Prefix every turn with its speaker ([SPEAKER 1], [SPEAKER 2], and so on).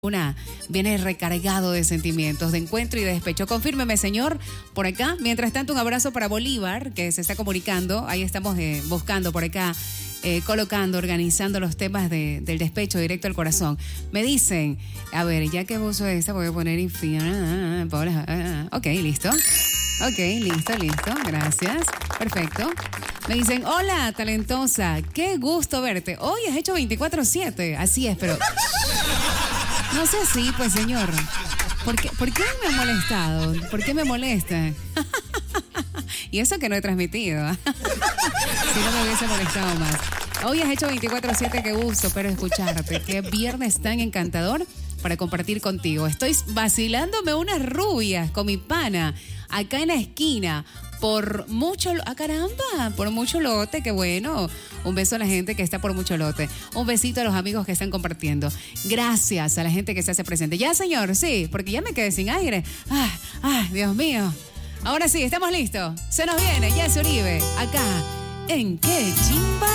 [SPEAKER 1] Viene recargado de sentimientos, de encuentro y de despecho. Confírmeme, señor, por acá. Mientras tanto, un abrazo para Bolívar, que se está comunicando. Ahí estamos buscando por acá, colocando, organizando los temas del despecho directo al corazón. Me dicen, a ver, ya que uso esta, voy a poner infinita. Ok, listo. Ok, listo. Gracias. Perfecto. Me dicen, hola, talentosa. Qué gusto verte. Hoy has hecho 24/7. Así es, pero... No sé si, pues, señor. ¿Por qué me ha molestado? ¿Por qué me molesta? Y eso que no he transmitido. Si no me hubiese molestado más. Hoy has hecho 24/7, qué gusto, pero escucharte. Qué viernes tan encantador para compartir contigo. Estoy vacilándome unas rubias con mi pana acá en la esquina. Por mucho... caramba! Por mucho lote, qué bueno. Un beso a la gente que está por mucho lote. Un besito a los amigos que están compartiendo. Gracias a la gente que se hace presente. Ya, señor, sí, porque ya me quedé sin aire. Dios mío. Ahora sí, estamos listos. Se nos viene Jesse Uribe, acá en Qué Chimba.